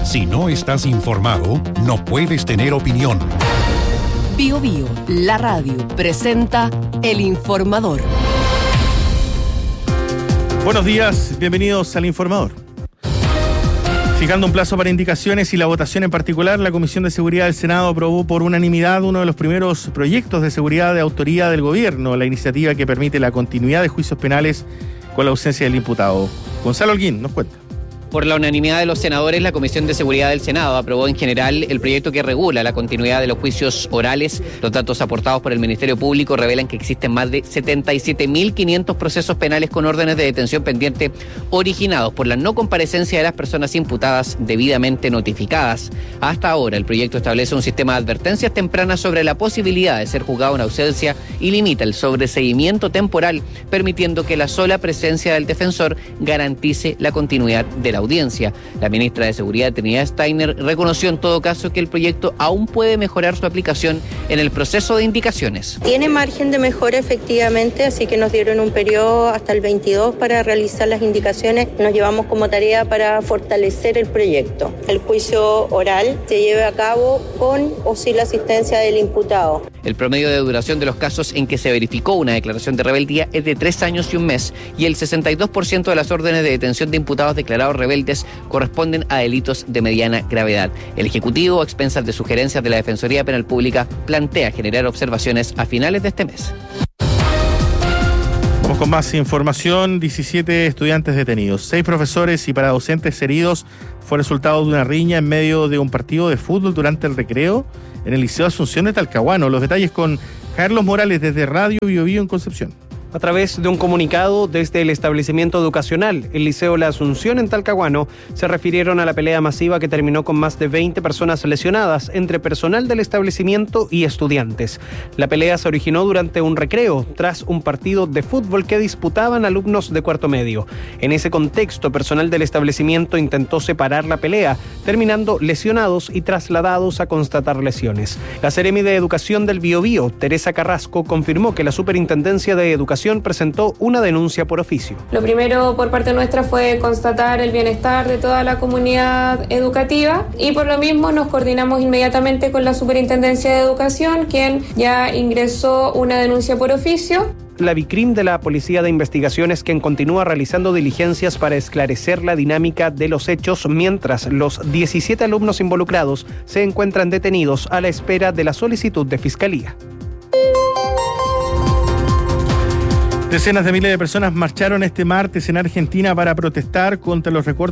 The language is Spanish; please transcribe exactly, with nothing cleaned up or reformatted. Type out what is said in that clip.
Si no estás informado, no puedes tener opinión. Bio Bio, la radio, presenta El Informador. Buenos días, bienvenidos al Informador. Fijando un plazo para indicaciones y la votación en particular, la Comisión de Seguridad del Senado aprobó por unanimidad uno de los primeros proyectos de seguridad de autoría del gobierno, la iniciativa que permite la continuidad de juicios penales con la ausencia del imputado. Gonzalo Holguín nos cuenta. Por la unanimidad de los senadores, la Comisión de Seguridad del Senado aprobó en general el proyecto que regula la continuidad de los juicios orales. Los datos aportados por el Ministerio Público revelan que existen más de setenta y siete mil quinientos procesos penales con órdenes de detención pendiente originados por la no comparecencia de las personas imputadas debidamente notificadas. Hasta ahora, el proyecto establece un sistema de advertencias tempranas sobre la posibilidad de ser juzgado en ausencia y limita el sobreseimiento temporal, permitiendo que la sola presencia del defensor garantice la continuidad de la audiencia. La ministra de Seguridad, Trinidad Steiner, reconoció en todo caso que el proyecto aún puede mejorar su aplicación en el proceso de indicaciones. Tiene margen de mejora efectivamente, así que nos dieron un periodo hasta el veintidós para realizar las indicaciones. Nos llevamos como tarea para fortalecer el proyecto. El juicio oral se lleve a cabo con o sin la asistencia del imputado. El promedio de duración de los casos en que se verificó una declaración de rebeldía es de tres años y un mes, y el sesenta y dos por ciento de las órdenes de detención de imputados declarados rebeldes corresponden a delitos de mediana gravedad. El Ejecutivo, a expensas de sugerencias de la Defensoría Penal Pública, plantea generar observaciones a finales de este mes. Vamos con más información. diecisiete estudiantes detenidos, seis profesores y paradocentes heridos fue resultado de una riña en medio de un partido de fútbol durante el recreo en el Liceo Asunción de Talcahuano. Los detalles con Carlos Morales desde Radio Bio Bio en Concepción. A través de un comunicado desde el establecimiento educacional, el Liceo La Asunción en Talcahuano, se refirieron a la pelea masiva que terminó con más de veinte personas lesionadas entre personal del establecimiento y estudiantes. La pelea se originó durante un recreo, tras un partido de fútbol que disputaban alumnos de cuarto medio. En ese contexto, personal del establecimiento intentó separar la pelea, terminando lesionados y trasladados a constatar lesiones. La Seremi de Educación del Biobío, Teresa Carrasco, confirmó que la Superintendencia de Educación presentó una denuncia por oficio. Lo primero por parte nuestra fue constatar el bienestar de toda la comunidad educativa y por lo mismo nos coordinamos inmediatamente con la Superintendencia de Educación, quien ya ingresó una denuncia por oficio. La Vicrim de la Policía de Investigaciones, quien continúa realizando diligencias para esclarecer la dinámica de los hechos, mientras los diecisiete alumnos involucrados se encuentran detenidos a la espera de la solicitud de fiscalía. Decenas de miles de personas marcharon este martes en Argentina para protestar contra los recortes